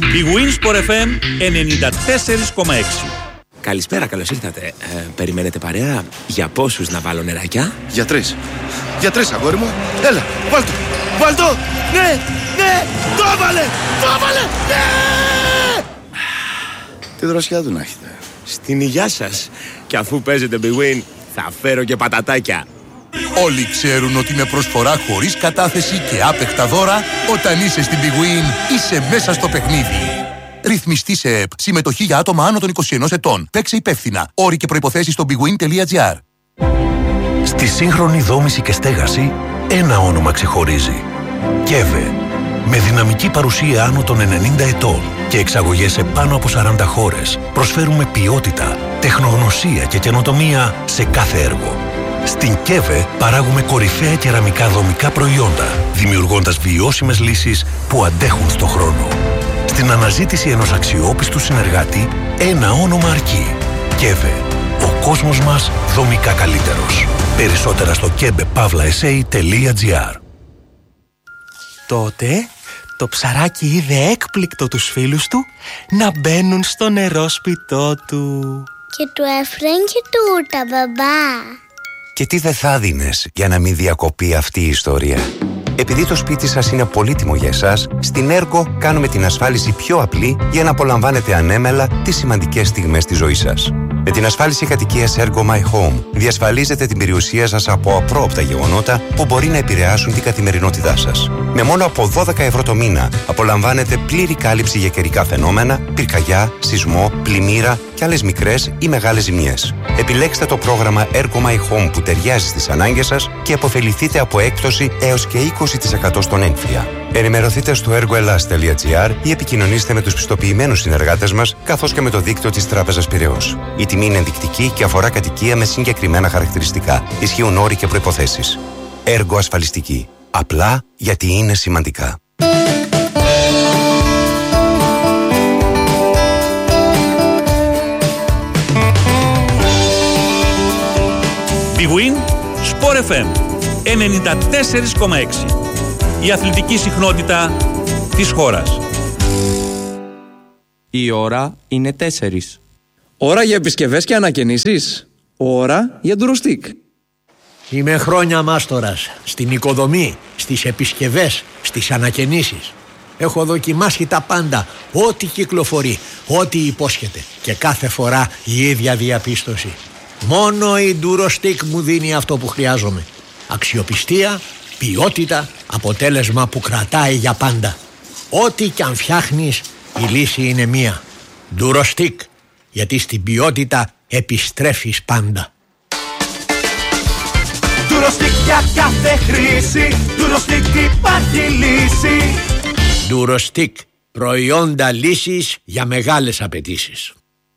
Η Winsport FM 94,6. Καλησπέρα, καλώς ήρθατε. Περιμένετε παρέα? Για πόσους να βάλω νεράκια? Για τρεις. Για τρεις, αγόρι μου. Έλα, βάλτο. Βάλτο. Ναι, ναι. Το έβαλε. Το έβαλε. Ναι. Τι δροσιά του να έχετε. Στην υγειά σας. Και αφού παίζετε Big Win, θα φέρω και πατατάκια. Όλοι ξέρουν ότι με προσφορά χωρίς κατάθεση και άπεχτα δώρα, όταν είσαι στην Big Win, είσαι μέσα στο παιχνίδι. Ρυθμιστή σε ΕΠ. Συμμετοχή για άτομα άνω των 21 ετών. Παίξε υπεύθυνα. Όροι και προϋποθέσεις στο bigwin.gr. Στη σύγχρονη δόμηση και στέγαση, ένα όνομα ξεχωρίζει. ΚΕΒΕ. Με δυναμική παρουσία άνω των 90 ετών και εξαγωγές σε πάνω από 40 χώρες, προσφέρουμε ποιότητα, τεχνογνωσία και καινοτομία σε κάθε έργο. Στην ΚΕΒΕ παράγουμε κορυφαία κεραμικά δομικά προϊόντα, δημιουργώντας βιώσιμες λύσεις που αντέχουν στο χρόνο. Στην αναζήτηση ενός αξιόπιστου συνεργάτη, ένα όνομα αρκεί. ΚΕΒΕ. Ο κόσμος μας δομικά καλύτερος. Περισσότερα στο kebepavlaesa.gr. Τότε το ψαράκι είδε έκπληκτο τους φίλους του να μπαίνουν στο νερόσπιτό του. Και του έφεραν και τούρτα, μπαμπά. Και τι δεν θα δίνες για να μην διακοπεί αυτή η ιστορία? Επειδή το σπίτι σας είναι πολύτιμο για εσάς, στην Ergo κάνουμε την ασφάλιση πιο απλή για να απολαμβάνετε ανέμελα τις σημαντικές στιγμές της ζωής σας. Με την ασφάλιση κατοικίας Ergo My Home διασφαλίζετε την περιουσία σας από απρόοπτα γεγονότα που μπορεί να επηρεάσουν την καθημερινότητά σας. Με μόνο από 12 ευρώ το μήνα απολαμβάνετε πλήρη κάλυψη για καιρικά φαινόμενα, πυρκαγιά, σεισμό, πλημμύρα και άλλες μικρές ή μεγάλες ζημιές. Επιλέξτε το πρόγραμμα Ergo My Home που ταιριάζει στις ανάγκες σας και αποφεληθείτε από έκπτωση έως και 20% στον έμφυα. Ενημερωθείτε στο ergoelas.gr ή επικοινωνήστε με τους πιστοποιημένους συνεργάτες μας, καθώς και με το δίκτυο της Τράπεζας Πειραιώς. Η τιμή είναι ενδεικτική και αφορά κατοικία με συγκεκριμένα χαρακτηριστικά. Ισχύουν όροι και προϋποθέσεις. Ergo ασφαλιστική. Απλά γιατί είναι σημαντικά. Big Win Sport FM 94,6. Η αθλητική συχνότητα της χώρας. Η ώρα είναι 4. Ώρα για επισκευές και ανακαινήσεις. Ώρα για ντουροστικ. Είμαι χρόνια μάστορας στην οικοδομή, στις επισκευές, στις ανακαινήσεις. Έχω δοκιμάσει τα πάντα, ό,τι κυκλοφορεί, ό,τι υπόσχεται. Και κάθε φορά η ίδια διαπίστωση. Μόνο η ντουροστικ μου δίνει αυτό που χρειάζομαι. Αξιοπιστία, ποιότητα, αποτέλεσμα που κρατάει για πάντα. Ό,τι κι αν φτιάχνεις, η λύση είναι μία. ντουροστικ, γιατί στην ποιότητα επιστρέφεις πάντα. ντουροστικ για κάθε χρήση, ντουροστικ υπάρχει λύση. ντουροστικ, προϊόντα λύσης για μεγάλες απαιτήσεις.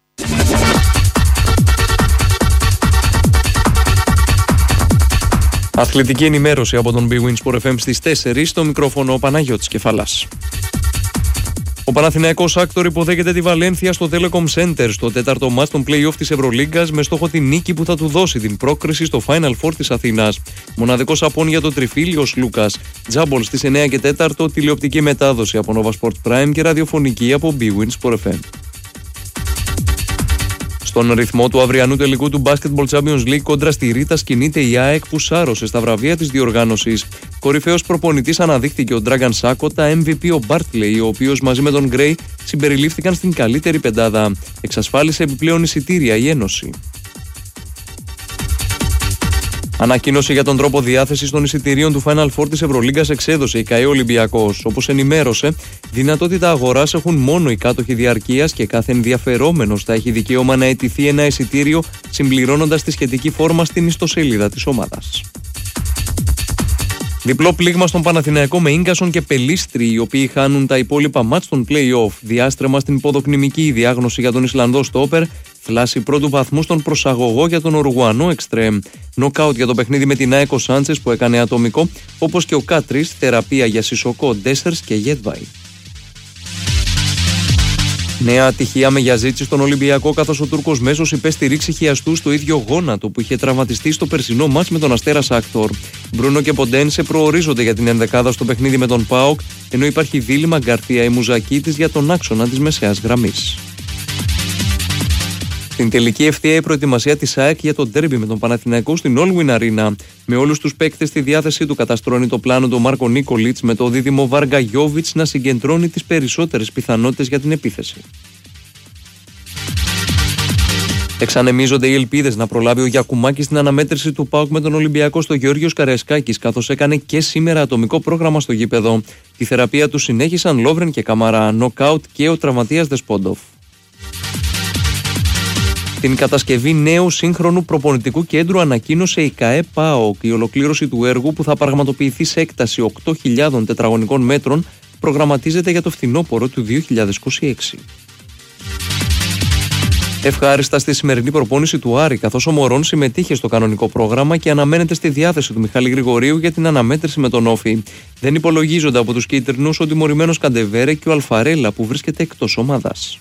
Αθλητική ενημέρωση από τον Big Win Sport FM στις 4, στο μικρόφωνο ο Παναγιώτης Κεφαλάς. Ο Παναθηναϊκός Άκτορ υποδέχεται τη Βαλένθια στο Telecom Center στο τέταρτο μάτς των play-off της Ευρωλίγκας με στόχο τη νίκη που θα του δώσει την πρόκριση στο Final Four της Αθήνας. Μοναδικός απόν για το τριφύλιος Λούκας. Τζάμπολ στις 9 και 4, τηλεοπτική μετάδοση από Nova Sport Prime και ραδιοφωνική από Big Win Sport FM. Στον ρυθμό του αυριανού τελικού του Basketball Champions League κόντρα στη Ρίτας κινείται η ΑΕΚ που σάρωσε στα βραβεία της διοργάνωσης. Κορυφαίος προπονητής αναδείχθηκε ο Dragan Σάκοτα, MVP ο Bartley, ο οποίος μαζί με τον Gray συμπεριλήφθηκαν στην καλύτερη πεντάδα. Εξασφάλισε επιπλέον εισιτήρια η Ένωση. Ανακοίνωση για τον τρόπο διάθεσης των εισιτηρίων του Final Four της Ευρωλίγκας εξέδωσε η ΚΑΕ Ολυμπιακός. Όπως ενημέρωσε, δυνατότητα αγοράς έχουν μόνο οι κάτοχοι διαρκείας και κάθε ενδιαφερόμενος θα έχει δικαίωμα να αιτηθεί ένα εισιτήριο συμπληρώνοντας τη σχετική φόρμα στην ιστοσελίδα της ομάδας. Διπλό πλήγμα στον Παναθηναϊκό με Ίγκασον και Πελίστρη, οι οποίοι χάνουν τα υπόλοιπα μάτς των play-off. Διάστρεμα στην υποδοκνημική διάγνωση για τον Ισλανδό στόπερ. Θλάση πρώτου βαθμού στον προσαγωγό για τον Ουρουγουανό εξτρέμ. Νοκάουτ για το παιχνίδι με την ΑΕΚ ο Σάντσες που έκανε ατομικό, όπως και ο Κάτρις, θεραπεία για Σισοκό, Ντέσσερς και Γέτβαϊ. Νέα ατυχία με Γιαζίτσι στον Ολυμπιακό, καθώς ο Τούρκος μέσος υπέστη ρήξη χιαστού στο ίδιο γόνατο που είχε τραυματιστεί στο περσινό μάτς με τον Αστέρα Σάκτορ. Μπρούνο και Ποντένσε προορίζονται για την ενδεκάδα στο παιχνίδι με τον ΠΑΟΚ, ενώ υπάρχει δίλημμα Γκαρθία ή Μουζακίτης για τον άξονα της μεσαίας γραμμής. Στην τελική ευθεία η προετοιμασία της ΑΕΚ για το ντέρμπι με τον Παναθηναϊκό στην All-Win Arena. Με όλους τους παίκτες στη διάθεσή του καταστρώνει το πλάνο του Μάρκο Νίκολιτς, με το δίδυμο Βάργα Γιόβιτς να συγκεντρώνει τις περισσότερες πιθανότητες για την επίθεση. Εξανεμίζονται οι ελπίδες να προλάβει ο Γιακουμάκης στην αναμέτρηση του ΠΑΟΚ με τον Ολυμπιακό στο Γεώργιος Καραϊσκάκης, καθώς έκανε και σήμερα ατομικό πρόγραμμα στο γήπεδο. Τη θεραπεία του συνέχισαν Λόβρεν και Καμαρά, νοκάουτ και ο τραυματίας Δεσπόντοφ. Την κατασκευή νέου σύγχρονου προπονητικού κέντρου ανακοίνωσε η ΚΑΕ ΠΑΟΚ. Η ολοκλήρωση του έργου, που θα πραγματοποιηθεί σε έκταση 8.000 τετραγωνικών μέτρων, προγραμματίζεται για το φθινόπωρο του 2026. Ευχάριστα στη σημερινή προπόνηση του Άρη, καθώς ο Μωρόν συμμετείχε στο κανονικό πρόγραμμα και αναμένεται στη διάθεση του Μιχάλη Γρηγορίου για την αναμέτρηση με τον Όφη. Δεν υπολογίζονται από τους κίτρινους ο τιμωρημένος Καντεβέρε και ο Αλφαρέλα, που βρίσκεται εκτός ομάδας.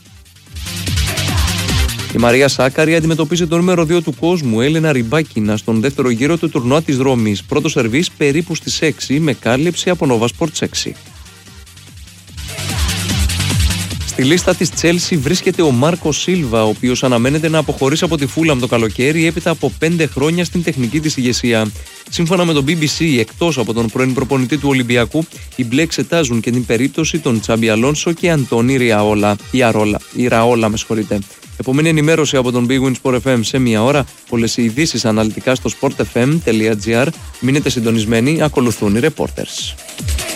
Η Μαρία Σάκαρη αντιμετωπίζει το νούμερο 2 του κόσμου, Έλενα Ριμπάκινα, στον δεύτερο γύρο του τουρνουά της Ρώμης. Πρώτο σερβίς περίπου στις 6, με κάλυψη από Nova Sports 6. Στη λίστα της Chelsea βρίσκεται ο Μάρκο Σίλβα, ο οποίος αναμένεται να αποχωρήσει από τη Φούλαμ το καλοκαίρι έπειτα από 5 χρόνια στην τεχνική της ηγεσία. Σύμφωνα με το BBC, εκτός από τον πρώην προπονητή του Ολυμπιακού, οι μπλε εξετάζουν και την περίπτωση των Τσάμπι Αλόνσο και Αντώνη Ραόλα. Επόμενη ενημέρωση από τον Big Win Sport FM σε μία ώρα. Όλες οι ειδήσεις αναλυτικά στο sportfm.gr. Μείνετε συντονισμένοι, ακολουθούν οι reporters.